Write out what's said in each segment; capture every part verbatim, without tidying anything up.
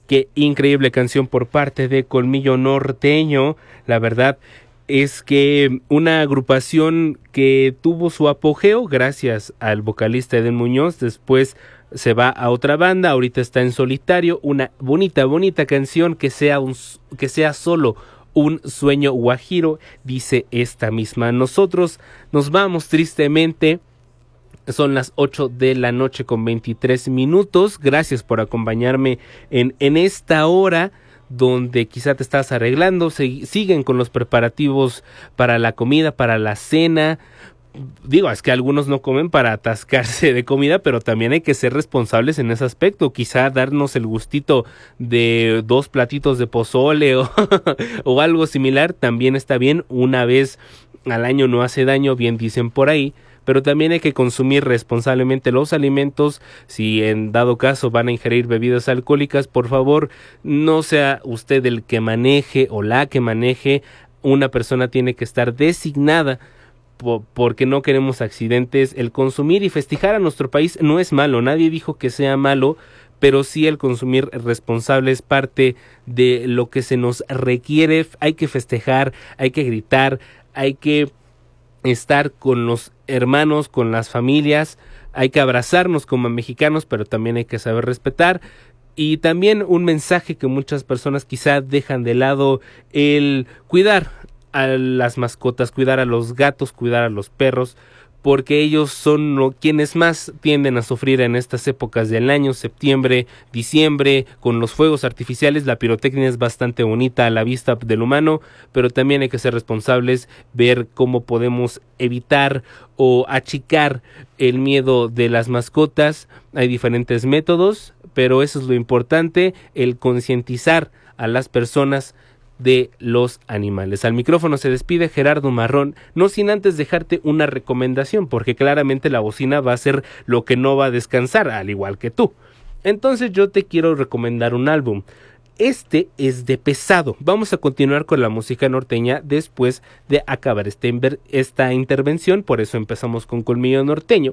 Qué increíble canción por parte de Colmillo Norteño. La verdad es que una agrupación que tuvo su apogeo gracias al vocalista Eden Muñoz, después se va a otra banda, ahorita está en solitario. Una bonita, bonita canción que sea, un, que sea solo un sueño guajiro, dice esta misma. Nosotros nos vamos tristemente. Son las ocho de la noche con veintitrés minutos. Gracias por acompañarme en, en esta hora donde quizá te estás arreglando. Se, siguen con los preparativos para la comida, para la cena. Digo, es que algunos no comen para atascarse de comida, pero también hay que ser responsables en ese aspecto. Quizá darnos el gustito de dos platitos de pozole o, o algo similar también está bien. Una vez al año no hace daño, bien dicen por ahí. Pero también hay que consumir responsablemente los alimentos. Si en dado caso van a ingerir bebidas alcohólicas, por favor, no sea usted el que maneje o la que maneje. Una persona tiene que estar designada po- porque no queremos accidentes. El consumir y festejar a nuestro país no es malo, nadie dijo que sea malo, pero sí el consumir responsable es parte de lo que se nos requiere. Hay que festejar, hay que gritar, hay que estar con los hermanos, con las familias, hay que abrazarnos como mexicanos, pero también hay que saber respetar. Y también un mensaje que muchas personas quizá dejan de lado, el cuidar a las mascotas, cuidar a los gatos, cuidar a los perros, porque ellos son lo, quienes más tienden a sufrir en estas épocas del año, septiembre, diciembre, con los fuegos artificiales. La pirotecnia es bastante bonita a la vista del humano, pero también hay que ser responsables, ver cómo podemos evitar o achicar el miedo de las mascotas. Hay diferentes métodos, pero eso es lo importante, el concientizar a las personas de los animales. Al micrófono se despide Gerardo Marrón, no sin antes dejarte una recomendación, porque claramente la bocina va a ser lo que no va a descansar, al igual que tú. Entonces yo te quiero recomendar un álbum. Este es de pesado. Vamos a continuar con la música norteña después de acabar esta, inver- esta intervención, por eso empezamos con Colmillo Norteño.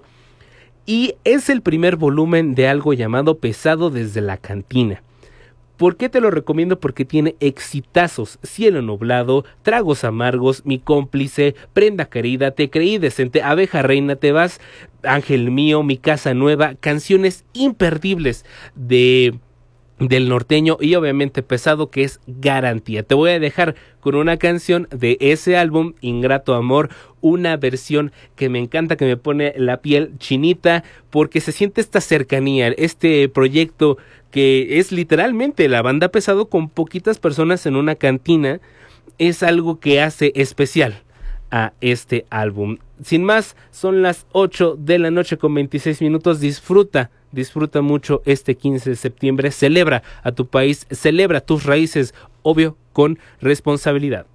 Y es el primer volumen de algo llamado Pesado desde la Cantina. ¿Por qué te lo recomiendo? Porque tiene exitazos: Cielo Nublado, Tragos Amargos, Mi Cómplice, Prenda Querida, Te Creí Decente, Abeja Reina, Te Vas, Ángel Mío, Mi Casa Nueva, canciones imperdibles de del norteño y obviamente pesado, que es garantía. Te voy a dejar con una canción de ese álbum, Ingrato Amor, una versión que me encanta, que me pone la piel chinita, porque se siente esta cercanía, este proyecto que es literalmente la banda pesado con poquitas personas en una cantina, es algo que hace especial a este álbum. Sin más, son las ocho de la noche con veintiséis minutos. Disfruta, disfruta mucho este quince de septiembre. Celebra a tu país, celebra tus raíces, obvio, con responsabilidad.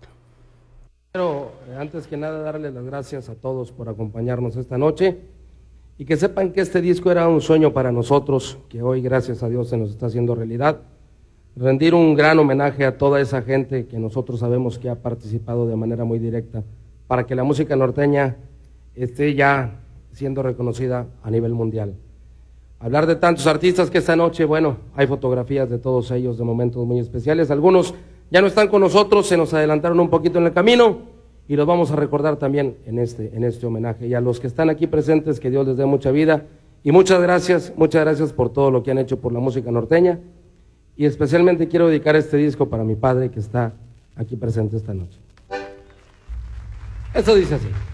Quiero, antes que nada, darles las gracias a todos por acompañarnos esta noche y que sepan que este disco era un sueño para nosotros, que hoy, gracias a Dios, se nos está haciendo realidad. Rendir un gran homenaje a toda esa gente que nosotros sabemos que ha participado de manera muy directa para que la música norteña esté ya siendo reconocida a nivel mundial. Hablar de tantos artistas que esta noche, bueno, hay fotografías de todos ellos de momentos muy especiales. Algunos ya no están con nosotros, se nos adelantaron un poquito en el camino y los vamos a recordar también en este, en este homenaje. Y a los que están aquí presentes, que Dios les dé mucha vida. Y muchas gracias, muchas gracias por todo lo que han hecho por la música norteña. Y especialmente quiero dedicar este disco para mi padre, que está aquí presente esta noche. Eso dice así.